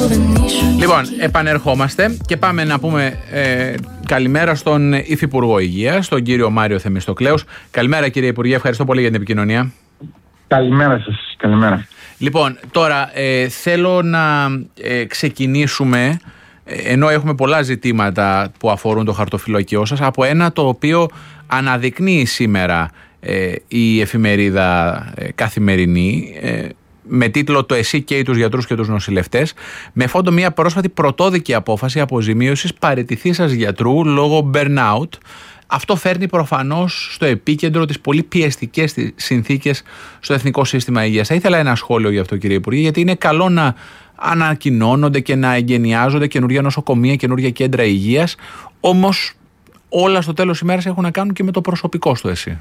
Λοιπόν, επανερχόμαστε και πάμε να πούμε καλημέρα στον Υφυπουργό Υγείας, τον κύριο Μάριο Θεμιστοκλέους. Καλημέρα κύριε Υπουργέ, ευχαριστώ πολύ για την επικοινωνία. Καλημέρα σας, καλημέρα. Λοιπόν, τώρα θέλω να ξεκινήσουμε, ενώ έχουμε πολλά ζητήματα που αφορούν το χαρτοφυλάκιό σας, από ένα το οποίο αναδεικνύει σήμερα η εφημερίδα Καθημερινή, με τίτλο «Το ΕΣΥ καίει τους γιατρούς και τους νοσηλευτές», με φόντο μια πρόσφατη πρωτόδικη απόφαση αποζημίωσης παραιτηθήσας γιατρού λόγω burnout. Αυτό φέρνει προφανώς στο επίκεντρο τις πολύ πιεστικές συνθήκες στο Εθνικό Σύστημα Υγείας. Θα ήθελα ένα σχόλιο γι' αυτό, κύριε Υπουργέ, γιατί είναι καλό να ανακοινώνονται και να εγκαινιάζονται καινούργια νοσοκομεία, καινούργια κέντρα υγείας, όμως όλα στο τέλος ημέρας έχουν να κάνουν και με το προσωπικό στο ΕΣΥ.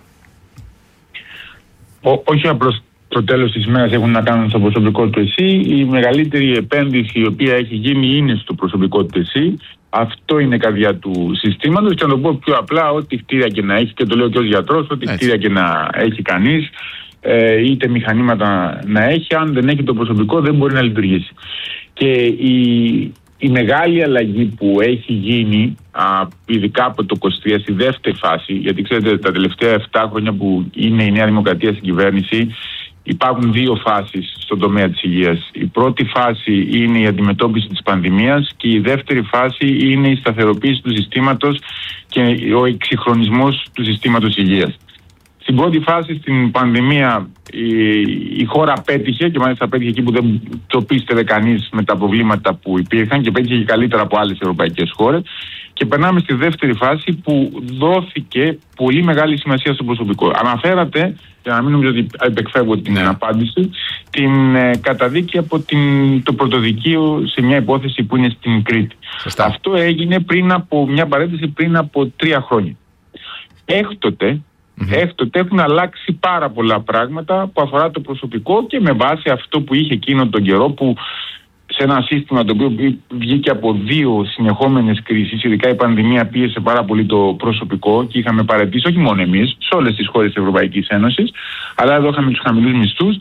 Όχι απλώς το τέλος της ημέρας έχουν να κάνουν στο προσωπικό του ΕΣΥ. Η μεγαλύτερη επένδυση η οποία έχει γίνει είναι στο προσωπικό του ΕΣΥ. Αυτό είναι καρδιά του συστήματος, και να το πω πιο απλά, ό,τι κτίρια και να έχει, και το λέω και ως γιατρός, ό,τι κτίρια και να έχει κανείς, είτε μηχανήματα να έχει, αν δεν έχει το προσωπικό δεν μπορεί να λειτουργήσει. Και η μεγάλη αλλαγή που έχει γίνει, ειδικά από το 23 στη δεύτερη φάση, γιατί ξέρετε τα τελευταία 7 χρόνια που είναι η Νέα Δημοκρατία στην κυβέρνηση, υπάρχουν 2 φάσεις στον τομέα της υγείας. Η πρώτη φάση είναι η αντιμετώπιση της πανδημίας και η δεύτερη φάση είναι η σταθεροποίηση του συστήματος και ο εξυγχρονισμός του συστήματος υγείας. Στην πρώτη φάση, στην πανδημία, η χώρα πέτυχε, και μάλιστα πέτυχε εκεί που δεν το πίστευε κανείς με τα προβλήματα που υπήρχαν, και πέτυχε και καλύτερα από άλλες ευρωπαϊκές χώρες. Και περνάμε στη δεύτερη φάση που δόθηκε πολύ μεγάλη σημασία στο προσωπικό. Αναφέρατε, για να μην νομίζω ότι επεκφεύγω την απάντηση, την καταδίκη από το πρωτοδικείο σε μια υπόθεση που είναι στην Κρήτη. Σωστά. Αυτό έγινε πριν από μια παρένθεση πριν από 3 χρόνια. Έκτοτε έχουν αλλάξει πάρα πολλά πράγματα που αφορά το προσωπικό, και με βάση αυτό που είχε εκείνο τον καιρό, που σε ένα σύστημα το οποίο βγήκε από 2 συνεχόμενες κρίσεις, ειδικά η πανδημία πίεσε πάρα πολύ το προσωπικό και είχαμε παραιτήσει, όχι μόνο εμείς, σε όλες τις χώρες της Ευρωπαϊκής Ένωσης, αλλά εδώ είχαμε τους χαμηλούς μισθούς.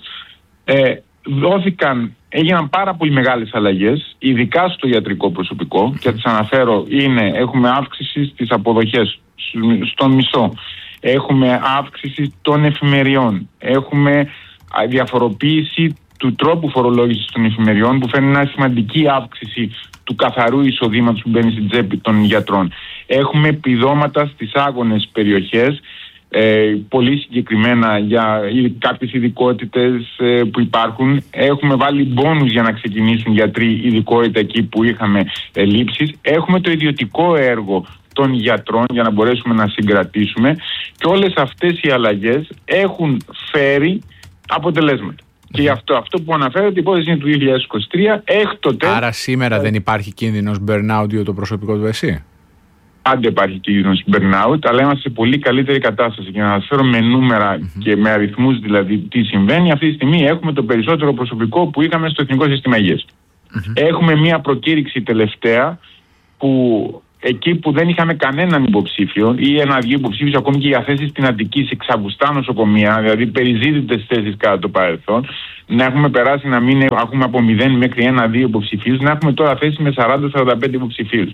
Έγιναν πάρα πολύ μεγάλες αλλαγές, ειδικά στο ιατρικό προσωπικό, και θα τις αναφέρω. Έχουμε αύξηση στις αποδοχές στον μισθό, έχουμε αύξηση των εφημεριών, έχουμε διαφοροποίηση του τρόπου φορολόγησης των εφημεριών, που φέρνει μια σημαντική αύξηση του καθαρού εισοδήματος που μπαίνει στην τσέπη των γιατρών. Έχουμε επιδόματα στις άγονες περιοχές, πολύ συγκεκριμένα για κάποιες ειδικότητες που υπάρχουν. Έχουμε βάλει μπόνους για να ξεκινήσουν γιατροί ειδικότητα εκεί που είχαμε ελλείψεις. Έχουμε το ιδιωτικό έργο των γιατρών για να μπορέσουμε να συγκρατήσουμε, και όλες αυτές οι αλλαγές έχουν φέρει αποτελέσματα. Και αυτό που αναφέρεται, η υπόθεση είναι του 2023, έκτοτε. Άρα σήμερα δεν υπάρχει κίνδυνος burnout για το προσωπικό του ΕΣΥ? Πάντα υπάρχει κίνδυνος burnout, αλλά είμαστε σε πολύ καλύτερη κατάσταση. Για να σας φέρω με νούμερα και με αριθμούς, δηλαδή τι συμβαίνει, αυτή τη στιγμή έχουμε το περισσότερο προσωπικό που είχαμε στο Εθνικό Σύστημα Υγείας. Έχουμε μια προκήρυξη τελευταία που εκεί που δεν είχαμε κανέναν υποψήφιο ή 1-2 υποψήφιους, ακόμη και για θέσεις στην Αττική, σε ξαγουστά νοσοκομεία, δηλαδή περιζήτητες θέσεις κατά το παρελθόν, να έχουμε περάσει να μην έχουμε από 0 μέχρι 1-2 υποψηφίους, να έχουμε τώρα θέσεις με 40-45 υποψηφίους.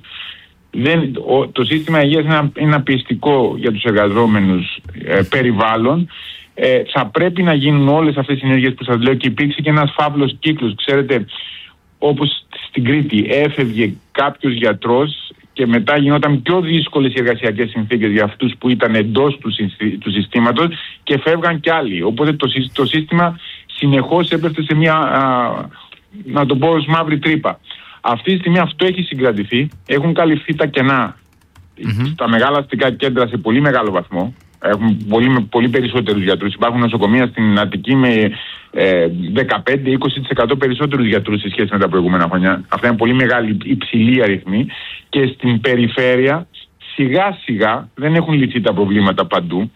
Το σύστημα υγείας είναι ένα πιεστικό για τους εργαζόμενους περιβάλλον. Θα πρέπει να γίνουν όλες αυτές οι ενέργειες που σας λέω, και υπήρξε και ένας φαύλος κύκλος. Ξέρετε, όπως στην Κρήτη έφευγε κάποιος γιατρός και μετά γινόταν πιο δύσκολες οι εργασιακές συνθήκες για αυτούς που ήταν εντός του συστήματος, και φεύγαν κι άλλοι. Οπότε το σύστημα συνεχώς έπεφτε σε μια, να το πω, ως μαύρη τρύπα. Αυτή τη στιγμή αυτό έχει συγκρατηθεί, έχουν καλυφθεί τα κενά στα μεγάλα αστικά κέντρα σε πολύ μεγάλο βαθμό. Έχουμε πολύ περισσότερους γιατρούς. Υπάρχουν νοσοκομεία στην Αττική με 15-20% περισσότερους γιατρούς σε σχέση με τα προηγούμενα χρόνια. Αυτά είναι πολύ μεγάλη, υψηλή αριθμή. Και στην περιφέρεια σιγά σιγά, δεν έχουν λυθεί τα προβλήματα παντού,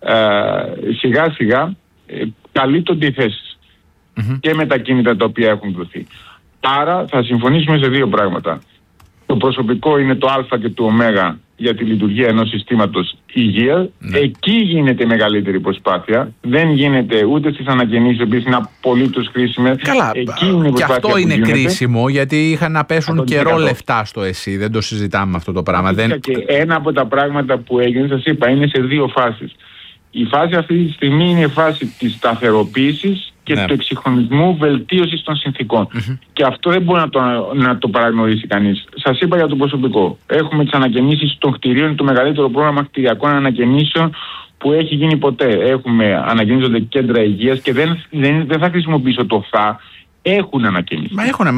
σιγά σιγά καλύπτονται οι θέσεις και με τα κίνητα τα οποία έχουν δοθεί. Άρα θα συμφωνήσουμε σε 2 πράγματα. Το προσωπικό είναι το α και το ω για τη λειτουργία ενός συστήματος υγείας. Εκεί γίνεται μεγαλύτερη προσπάθεια. Δεν γίνεται ούτε στις ανακαινήσεις, οι οποίες είναι απολύτως χρήσιμες. Καλά, και αυτό είναι κρίσιμο, γιατί είχαν να πέσουν καιρό λεφτά στο ΕΣΥ. Δεν το συζητάμε αυτό το πράγμα. Και ένα από τα πράγματα που έγινε, σας είπα, είναι σε δύο φάσεις. Η φάση αυτή τη στιγμή είναι η φάση της σταθεροποίησης και του εξυγχρονισμού, βελτίωσης των συνθήκων. Και αυτό δεν μπορεί να το παραγνωρίσει κανείς. Σας είπα για το προσωπικό. Έχουμε τις ανακαινήσεις των κτηρίων, το μεγαλύτερο πρόγραμμα κτηριακών ανακαινήσεων που έχει γίνει ποτέ. Ανακαινίζονται κέντρα υγείας και δεν θα χρησιμοποιήσω το θα. Έχουν ανακαινιστεί.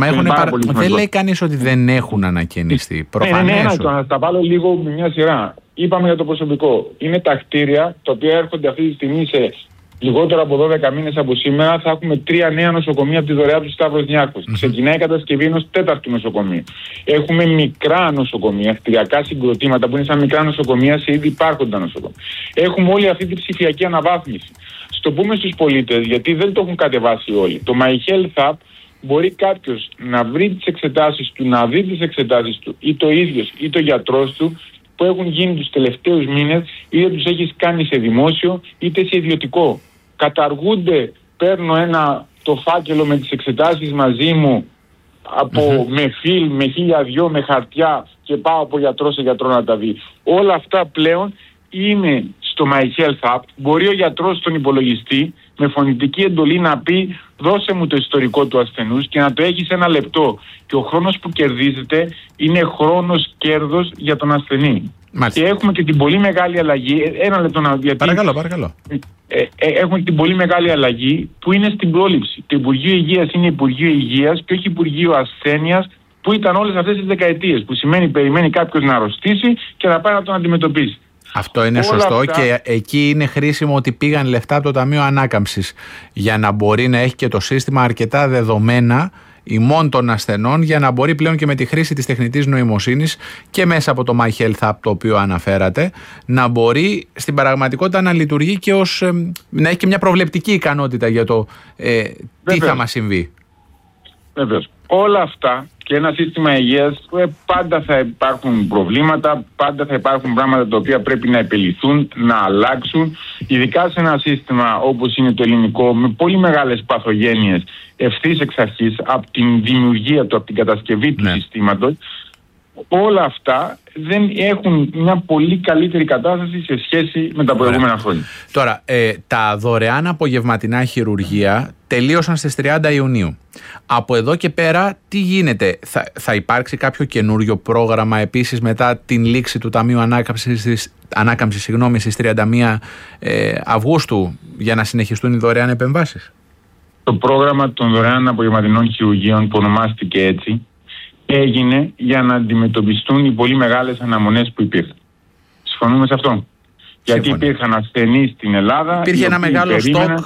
Δεν λέει κανείς ότι δεν έχουν ανακαινιστεί. Προφανές. Θα τα βάλω λίγο με μια σειρά. Είπαμε για το προσωπικό. Είναι τα κτίρια τα οποία έρχονται αυτή τη στιγμή σε λιγότερο από 12 μήνες από σήμερα. Θα έχουμε 3 νέα νοσοκομεία από τη δωρεά του Σταύρος Νιάρχος. Ξεκινάει η κατασκευή ενός 4ου νοσοκομείου. Έχουμε μικρά νοσοκομεία, κτηριακά συγκροτήματα που είναι σαν μικρά νοσοκομεία σε ήδη υπάρχοντα νοσοκομεία. Έχουμε όλη αυτή τη ψηφιακή αναβάθμιση. Στο πούμε στους πολίτες, γιατί δεν το έχουν κατεβάσει όλοι. Το My Health App μπορεί κάποιος να βρει τις εξετάσεις του, να δει τις εξετάσεις του, ή το ίδιος ή το γιατρός του, που έχουν γίνει τους τελευταίους μήνες, είτε τους έχεις κάνει σε δημόσιο είτε σε ιδιωτικό. Καταργούνται, παίρνω το φάκελο με τις εξετάσεις μαζί μου με φιλ, με 1002, με χαρτιά και πάω από γιατρό σε γιατρό να τα δει. Όλα αυτά πλέον είναι στο My Health App. Μπορεί ο γιατρός στον υπολογιστή με φωνητική εντολή να πει δώσε μου το ιστορικό του ασθενούς και να το έχει σε 1 λεπτό. Και ο χρόνος που κερδίζεται είναι χρόνος κέρδος για τον ασθενή. Μάλιστα. Και έχουμε και την πολύ μεγάλη αλλαγή. 1 λεπτό να γιατί. Παρακαλώ. Έχουμε την πολύ μεγάλη αλλαγή που είναι στην πρόληψη. Το Υπουργείο Υγείας είναι Υπουργείο Υγείας και όχι Υπουργείο Ασθένειας, που ήταν όλες αυτές τις δεκαετίες. Που σημαίνει περιμένει κάποιος να αρρωστήσει και να πάει να τον αντιμετωπίσει. Αυτό είναι σωστό και εκεί είναι χρήσιμο ότι πήγαν λεφτά από το Ταμείο Ανάκαμψης για να μπορεί να έχει και το σύστημα αρκετά δεδομένα ημών των ασθενών για να μπορεί πλέον και με τη χρήση της τεχνητής νοημοσύνης και μέσα από το My Health App το οποίο αναφέρατε να μπορεί στην πραγματικότητα να λειτουργεί και να έχει και μια προβλεπτική ικανότητα για το τι θα μας συμβεί. Βεβαίως. Όλα αυτά και ένα σύστημα υγείας πάντα θα υπάρχουν προβλήματα, πάντα θα υπάρχουν πράγματα τα οποία πρέπει να επιληθούν, να αλλάξουν, ειδικά σε ένα σύστημα όπως είναι το ελληνικό με πολύ μεγάλες παθογένειες ευθύς εξ αρχής από την δημιουργία του, από την κατασκευή του συστήματος. Όλα αυτά δεν έχουν μια πολύ καλύτερη κατάσταση σε σχέση με τα προηγούμενα χρόνια. Τώρα, τα δωρεάν απογευματινά χειρουργία τελείωσαν στις 30 Ιουνίου. Από εδώ και πέρα τι γίνεται, θα υπάρξει κάποιο καινούριο πρόγραμμα επίσης μετά την λήξη του Ταμείου Ανάκαμψης στις 31 Αυγούστου για να συνεχιστούν οι δωρεάν επεμβάσεις? Το πρόγραμμα των δωρεάν απογευματινών χειρουργείων που ονομάστηκε έτσι έγινε για να αντιμετωπιστούν οι πολύ μεγάλες αναμονές που υπήρχαν. Συμφωνούμε σε αυτό? Γιατί υπήρχαν ασθενείς στην Ελλάδα. Υπήρχε ένα μεγάλο στόκ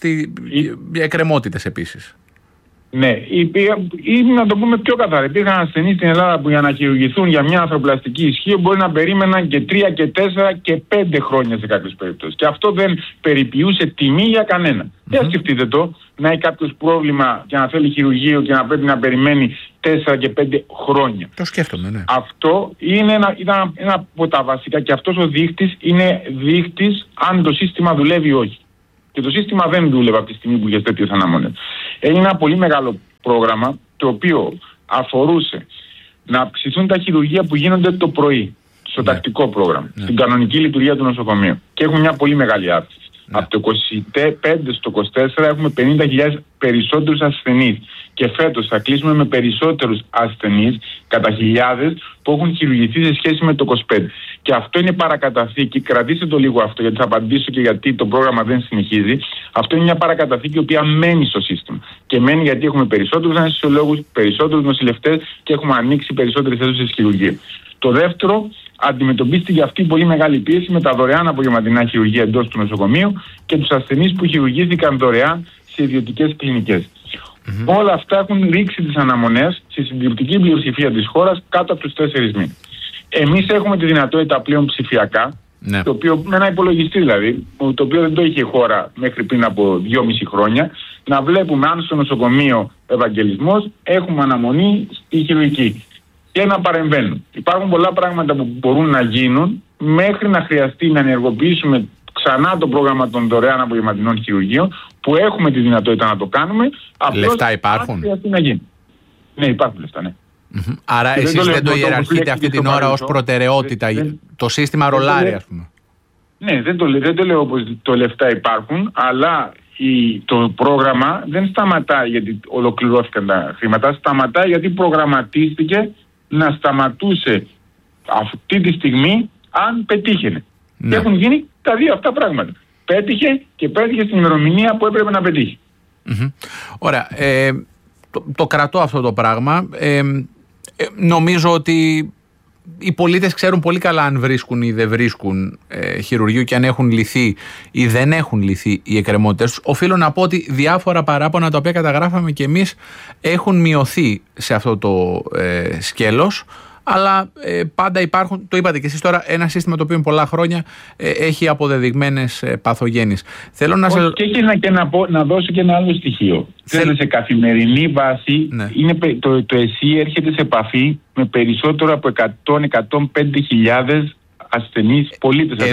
για εκκρεμότητες επίσης. Ναι, ή να το πούμε πιο καθαρά. Υπήρχαν ασθενείς στην Ελλάδα που για να χειρουργηθούν για μια ανθρωπλαστική ισχύο μπορεί να περίμεναν και 3 και 4 και 5 χρόνια σε κάποιες περιπτώσεις. Και αυτό δεν περιποιούσε τιμή για κανένα. Δεν σκεφτείτε να έχει κάποιος πρόβλημα και να θέλει χειρουργείο και να πρέπει να περιμένει 4 και 5 χρόνια. Το σκέφτομαι, ναι. Αυτό ήταν ένα από τα βασικά και αυτός ο δείκτης είναι δείκτης αν το σύστημα δουλεύει ή όχι. Και το σύστημα δεν δούλευε από τη στιγμή που είχε τέτοιες αναμονές. Έγινε ένα πολύ μεγάλο πρόγραμμα το οποίο αφορούσε να αυξηθούν τα χειρουργεία που γίνονται το πρωί, στο τακτικό πρόγραμμα, στην κανονική λειτουργία του νοσοκομείου. Και έχουμε μια πολύ μεγάλη αύξηση. Από το 25 στο 24 έχουμε 50.000 περισσότερους ασθενείς. Και φέτος θα κλείσουμε με περισσότερους ασθενείς κατά χιλιάδες που έχουν χειρουργηθεί σε σχέση με το 25. Και αυτό είναι παρακαταθήκη. Κρατήστε το λίγο αυτό, γιατί θα απαντήσω και γιατί το πρόγραμμα δεν συνεχίζει. Αυτό είναι μια παρακαταθήκη η οποία μένει στο σύστημα. Και μένει γιατί έχουμε περισσότερους αναισθησιολόγους, περισσότερους νοσηλευτές και έχουμε ανοίξει περισσότερες αίθουσες χειρουργία. Το δεύτερο, αντιμετωπίστηκε αυτή η πολύ μεγάλη πίεση με τα δωρεάν απογευματινά χειρουργία εντός του νοσοκομείου και τους ασθενείς που χειρουργήθηκαν δωρεάν σε ιδιωτικές κλινικές. Όλα αυτά έχουν ρίξει τις αναμονές στη συντριπτική πλειοψηφία της χώρας κάτω από τους 4 μήνες. Εμείς έχουμε τη δυνατότητα πλέον ψηφιακά, το οποίο, με ένα υπολογιστή δηλαδή, το οποίο δεν το είχε η χώρα μέχρι πριν από 2,5 χρόνια, να βλέπουμε αν στο νοσοκομείο Ευαγγελισμός έχουμε αναμονή στη χειρουργική. και να παρεμβαίνουν. Υπάρχουν πολλά πράγματα που μπορούν να γίνουν μέχρι να χρειαστεί να ενεργοποιήσουμε ξανά το πρόγραμμα των δωρεάν απογευματινών χειρουργείων, που έχουμε τη δυνατότητα να το κάνουμε. Λεφτά υπάρχουν? Να γίνει. Ναι, υπάρχουν λεφτά, ναι. Άρα και εσείς δεν το ιεραρχείτε αυτή την ώρα ως προτεραιότητα, το σύστημα ρολάρει, ας πούμε? Ναι, δεν το λέω πως το λεφτά υπάρχουν, αλλά το πρόγραμμα δεν σταματάει γιατί ολοκληρώθηκαν τα χρήματα, σταματάει γιατί προγραμματίστηκε να σταματούσε αυτή τη στιγμή αν πετύχαινε. Ναι. Και έχουν γίνει τα δύο αυτά πράγματα. Πέτυχε και πέτυχε στην ημερομηνία που έπρεπε να πετύχει. Ωραία. Το κρατώ αυτό το πράγμα. Νομίζω ότι οι πολίτες ξέρουν πολύ καλά αν βρίσκουν ή δεν βρίσκουν χειρουργείο και αν έχουν λυθεί ή δεν έχουν λυθεί οι εκκρεμότητες τους. Οφείλω να πω ότι διάφορα παράπονα τα οποία καταγράφαμε και εμείς έχουν μειωθεί σε αυτό το σκέλος. Αλλά πάντα υπάρχουν, το είπατε και εσείς τώρα, ένα σύστημα το οποίο πολλά χρόνια έχει αποδεδειγμένες παθογένειες. Θέλω να σας... Και να δώσω και ένα άλλο στοιχείο. Θέλω σε καθημερινή βάση, ναι. Το ΕΣΥ έρχεται σε επαφή με περισσότερο από 100-105.000 ασθενείς πολίτες.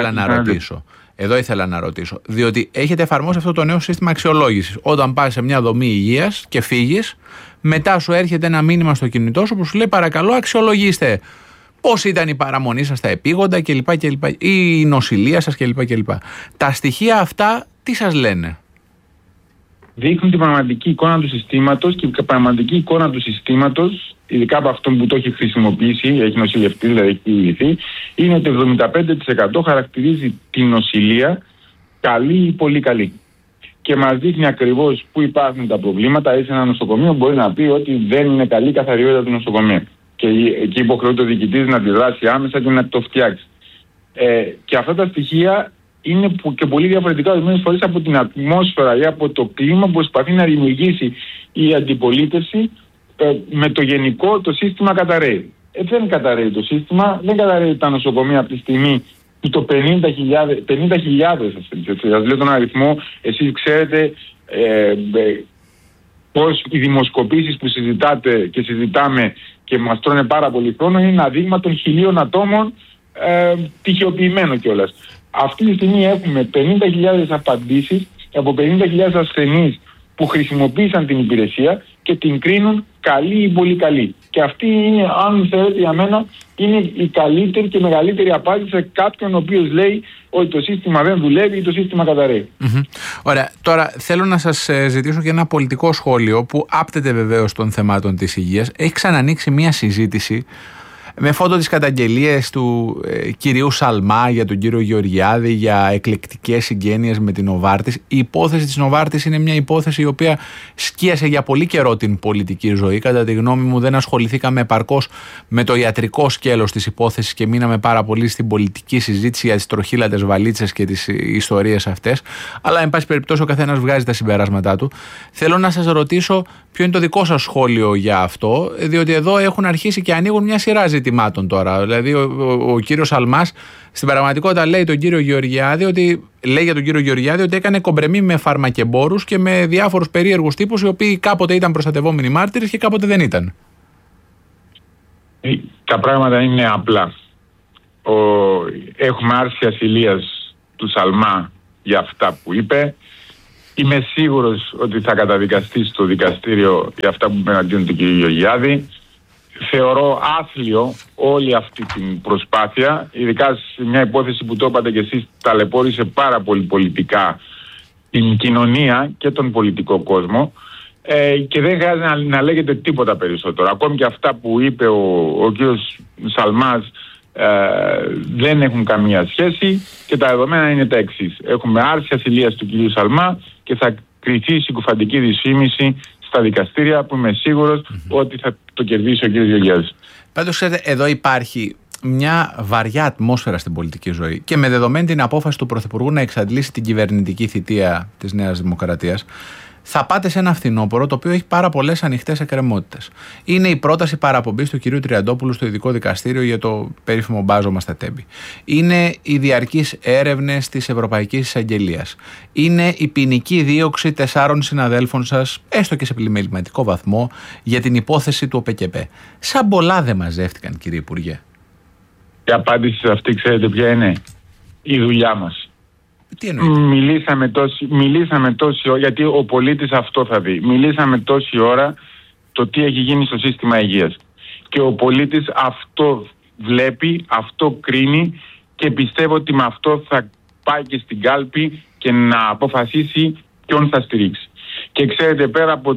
Εδώ ήθελα να ρωτήσω, διότι έχετε εφαρμόσει αυτό το νέο σύστημα αξιολόγησης. Όταν πας σε μια δομή υγείας και φύγεις, μετά σου έρχεται ένα μήνυμα στο κινητό σου που σου λέει παρακαλώ αξιολογήστε πώς ήταν η παραμονή σας στα επίγοντα κλπ. Ή η νοσηλεία σας κλπ. Τα στοιχεία αυτά τι σας λένε? Δείχνουν την πραγματική εικόνα του συστήματος, και η πραγματική εικόνα του συστήματος, ειδικά από αυτόν που το έχει χρησιμοποιήσει, έχει νοσηλευτεί, δηλαδή έχει λυθεί, είναι ότι 75% χαρακτηρίζει την νοσηλεία καλή ή πολύ καλή. Και μας δείχνει ακριβώς πού υπάρχουν τα προβλήματα. Έτσι, ένα νοσοκομείο μπορεί να πει ότι δεν είναι καλή η καθαριότητα του νοσοκομείου. Και εκεί υποχρεούται ο διοικητής να αντιδράσει άμεσα και να το φτιάξει. Και αυτά τα στοιχεία είναι και πολύ διαφορετικά ορισμένες φορές από την ατμόσφαιρα ή από το κλίμα που προσπαθεί να δημιουργήσει η αντιπολίτευση. Με το γενικό το σύστημα καταρρέει. Δεν καταρρέει το σύστημα, δεν καταρρέει τα νοσοκομεία από τη στιγμή που το 50.000 σας λέω τον αριθμό, εσείς ξέρετε πως οι δημοσκοπήσεις που συζητάτε και συζητάμε και μας τρώνε πάρα πολύ χρόνο είναι ένα δείγμα των 1.000 ατόμων τυχεοποιημένο κιόλας. Αυτή τη στιγμή έχουμε 50.000 απαντήσεις από 50.000 ασθενείς που χρησιμοποίησαν την υπηρεσία και την κρίνουν καλή ή πολύ καλή. Και αυτή είναι, αν θέλετε για μένα, είναι η καλύτερη και μεγαλύτερη απάντηση σε κάποιον ο οποίος λέει ότι το σύστημα δεν δουλεύει ή το σύστημα καταρρέει. Ωραία. Τώρα θέλω να σας ζητήσω και ένα πολιτικό σχόλιο που άπτεται βεβαίως των θεμάτων της υγείας. Έχει ξανανοίξει μια συζήτηση με φόντο τις καταγγελίες του κυρίου Σαλμά για τον κύριο Γεωργιάδη για εκλεκτικές συγγένειες με την Νοβάρτις. Η υπόθεση της Νοβάρτις είναι μια υπόθεση η οποία σκίασε για πολύ καιρό την πολιτική ζωή. Κατά τη γνώμη μου δεν ασχοληθήκαμε επαρκώς με το ιατρικό σκέλος της υπόθεσης και μείναμε πάρα πολύ στην πολιτική συζήτηση για τις τροχύλατες βαλίτσες και τις ιστορίες αυτές. Αλλά εν πάση περιπτώσει ο καθένας βγάζει τα συμπεράσματά του. Θέλω να σας ρωτήσω ποιο είναι το δικό σας σχόλιο για αυτό, διότι εδώ έχουν αρχίσει και ανοίγουν μια σειρά ζητημάτων τώρα. Δηλαδή, ο κύριος Αλμάς στην πραγματικότητα λέει για τον κύριο Γεωργιάδη ότι έκανε κομπρεμί με φαρμακεμπόρους και με διάφορους περίεργους τύπους, οι οποίοι κάποτε ήταν προστατευόμενοι μάρτυρες και κάποτε δεν ήταν. Τα πράγματα είναι απλά. Έχουμε άρση ασυλίας του Σαλμά για αυτά που είπε. Είμαι σίγουρος ότι θα καταδικαστεί στο δικαστήριο για αυτά που είπε εναντίον του κ. Γεωργιάδη. Θεωρώ άθλιο όλη αυτή την προσπάθεια, ειδικά σε μια υπόθεση που το είπατε και εσείς, ταλαιπώρησε πάρα πολύ πολιτικά την κοινωνία και τον πολιτικό κόσμο, και δεν χρειάζεται να λέγεται τίποτα περισσότερο. Ακόμη και αυτά που είπε ο κ. Σαλμάς δεν έχουν καμία σχέση και τα δεδομένα είναι τα εξής. Έχουμε άρση ασυλίας του κ. Σαλμά και θα κριθεί συκοφαντική δυσφήμιση στα δικαστήρια που είμαι σίγουρος ότι θα το κερδίσει ο κ. Γεωργιάδης. Πάντως, ξέρετε, εδώ υπάρχει μια βαριά ατμόσφαιρα στην πολιτική ζωή και με δεδομένη την απόφαση του Πρωθυπουργού να εξαντλήσει την κυβερνητική θητεία της Νέας Δημοκρατίας, θα πάτε σε ένα φθινόπωρο το οποίο έχει πάρα πολλές ανοιχτές εκκρεμότητες. Είναι η πρόταση παραπομπής του κυρίου Τριαντόπουλου στο ειδικό δικαστήριο για το περίφημο μπάζωμα στα Τέμπη. Είναι οι διαρκείς έρευνες της Ευρωπαϊκής Εισαγγελίας. Είναι η ποινική δίωξη 4 συναδέλφων σας, έστω και σε πλημεληματικό βαθμό, για την υπόθεση του ΟΠΕΚΕΠΕ. Σαν πολλά δεν μαζεύτηκαν, κύριε Υπουργέ. Η απάντηση σε αυτή, ξέρετε ποια είναι? Η δουλειά μας. Τι εννοείται? Μιλήσαμε τόση ώρα, γιατί ο πολίτης αυτό θα δει. Μιλήσαμε τόση ώρα το τι έχει γίνει στο σύστημα υγείας. Και ο πολίτης αυτό βλέπει, αυτό κρίνει και πιστεύω ότι με αυτό θα πάει και στην κάλπη και να αποφασίσει ποιον θα στηρίξει. Και ξέρετε, πέρα από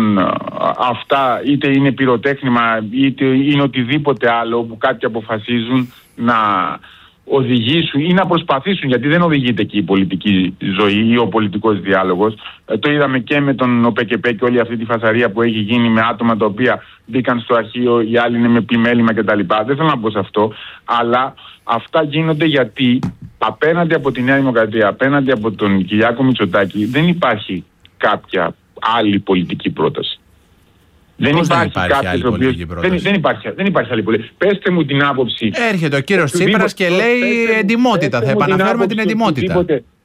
αυτά, είτε είναι πυροτέχνημα είτε είναι οτιδήποτε άλλο που κάποιοι αποφασίζουν να οδηγήσουν ή να προσπαθήσουν, γιατί δεν οδηγείται εκεί η πολιτική ζωή ή ο πολιτικός διάλογος. Το είδαμε και με τον ΟΠΕΚΕΠΕ και όλη αυτή τη φασαρία που έχει γίνει με άτομα τα οποία μπήκαν στο αρχείο, οι άλλοι είναι με πλημέλημα κτλ. Δεν θέλω να πω σε αυτό, αλλά αυτά γίνονται γιατί απέναντι από τη Νέα Δημοκρατία, απέναντι από τον Κυριάκο Μητσοτάκη, δεν υπάρχει κάποια άλλη πολιτική πρόταση. Δεν υπάρχει άλλη πολιτική πρόταση. Δεν υπάρχει άλλη πολιτική. Πέστε μου την άποψη. Έρχεται ο κύριος Τσίπρας και λέει εντιμότητα. Θα επαναφέρουμε την εντιμότητα.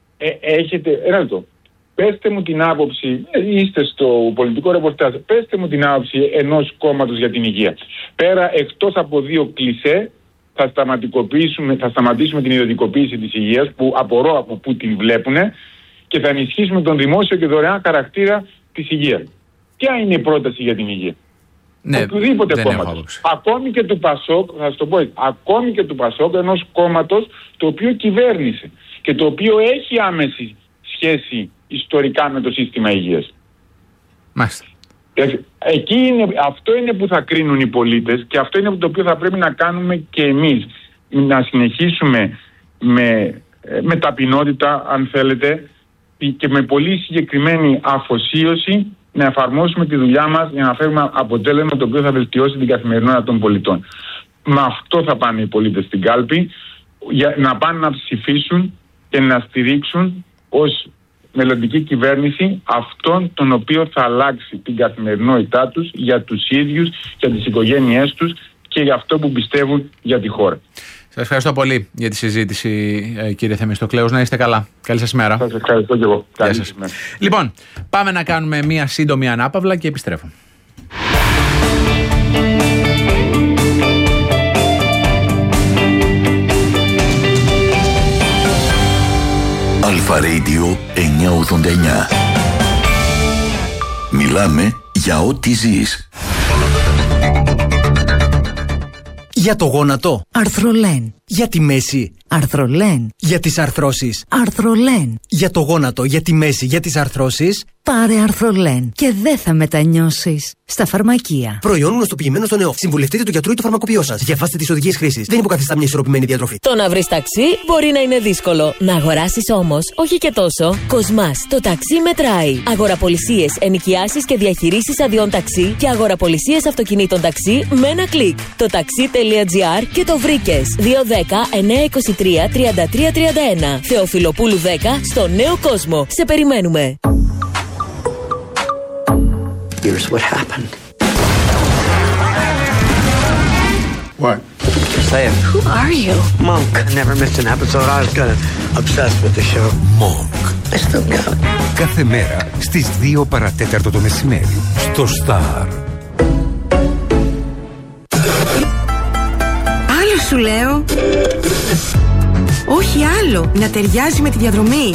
Ένα λεπτό. Πέστε μου την άποψη, είστε στο πολιτικό ρεπορτάζ, πέστε μου την άποψη ενός κόμματος για την υγεία. Πέρα, εκτός από 2 κλισέ, θα σταματήσουμε την ιδιωτικοποίηση της υγείας, που απορώ από πού την βλέπουνε, και θα ενισχύσουμε τον δημόσιο και δωρεάν χαρακτήρα της υγείας. Ποια είναι η πρόταση για την υγεία? Ναι, οποιοδήποτε κόμματο. Ακόμη και του Πασόκ, θα σας το πω έτσι, ακόμη και του Πασόκ, ενός κόμματος το οποίο κυβέρνησε και το οποίο έχει άμεση σχέση ιστορικά με το σύστημα υγείας. Μάλιστα. Αυτό είναι που θα κρίνουν οι πολίτες και αυτό είναι το οποίο θα πρέπει να κάνουμε και εμείς. Να συνεχίσουμε με ταπεινότητα, αν θέλετε, και με πολύ συγκεκριμένη αφοσίωση να εφαρμόσουμε τη δουλειά μας για να φέρουμε αποτέλεσμα το οποίο θα βελτιώσει την καθημερινότητα των πολιτών. Με αυτό θα πάνε οι πολίτες στην κάλπη, για να πάνε να ψηφίσουν και να στηρίξουν ως μελλοντική κυβέρνηση αυτόν τον οποίο θα αλλάξει την καθημερινότητά τους για τους ίδιους, για τις οικογένειές τους και για αυτό που πιστεύουν για τη χώρα. Σας ευχαριστώ πολύ για τη συζήτηση, κύριε Θεμιστοκλέους. Να είστε καλά. Καλή σας μέρα. Σας ευχαριστώ και εγώ. Καλή σας μέρα. Λοιπόν, πάμε να κάνουμε μία σύντομη ανάπαυλα και επιστρέφω. Αλφα Radio 989. Μιλάμε για ό,τι ζεις. Για το γόνατο. Αρθρολέν. Για τη μέση. Αρθρολέν. Για τις αρθρώσεις. Αρθρολέν. Για το γόνατο, για τη μέση, για τις αρθρώσεις. Πάρε Αρθρολέν και δεν θα μετανιώσεις. Στα φαρμακεία. Προϊόν γνωστοποιημένο στο ΝΕΟ. Συμβουλευτείτε το γιατρό ή το φαρμακοποιό σας. Διαβάστε τις οδηγίες χρήσης. Δεν υποκαθιστά μια ισορροπημένη διατροφή. Το να βρεις ταξί μπορεί να είναι δύσκολο. Να αγοράσεις όμως, όχι και τόσο. Κοσμάς, το ταξί μετράει. Αγοραπολισίες, ενοικιάσεις και διαχειρήσεις αδειών ταξί και αγοραπολισίες αυτοκινήτων ταξί με ένα κλικ. Το taxi.gr και το βρήκες. 210-923-3331. Θεοφιλοπούλου 10 στο Νέο Κόσμο. Σε περιμένουμε. Here's what happened. What? Say it. Who are you? Monk. I never missed an episode. I was kind of obsessed with the show. Monk. I still got it. Κάθε μέρα στις 2 παρατέταρτο το μεσημέρι στο Star. Άλλο σου λέω. Όχι άλλο. Να ταιριάζει με τη διαδρομή.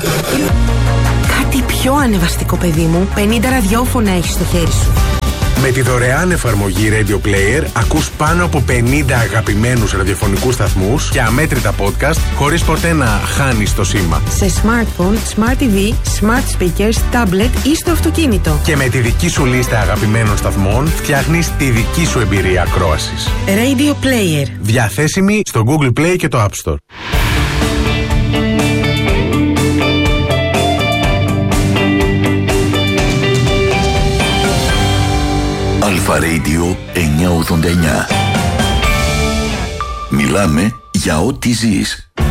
Κάτι πιο ανεβαστικό, παιδί μου. 50 ραδιόφωνα έχεις στο χέρι σου. Με τη δωρεάν εφαρμογή Radio Player ακούς πάνω από 50 αγαπημένους ραδιοφωνικούς σταθμούς και αμέτρητα podcast χωρίς ποτέ να χάνεις το σήμα. Σε smartphone, smart TV, smart speakers, tablet ή στο αυτοκίνητο. Και με τη δική σου λίστα αγαπημένων σταθμών φτιάχνεις τη δική σου εμπειρία ακρόασης. Radio Player. Διαθέσιμη στο Google Play και το App Store. Αλφα Radio 989. Μιλάμε για ό,τι ζεις.